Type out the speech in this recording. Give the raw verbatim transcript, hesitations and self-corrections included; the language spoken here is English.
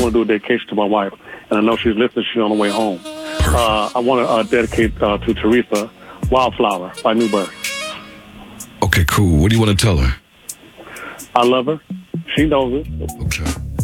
want to do a dedication to my wife, and I know she's listening. She's on the way home. Uh, I want to uh, dedicate uh, to Teresa Wildflower by Newberry. Okay, cool. What do you want to tell her? I love her. She knows it. Okay.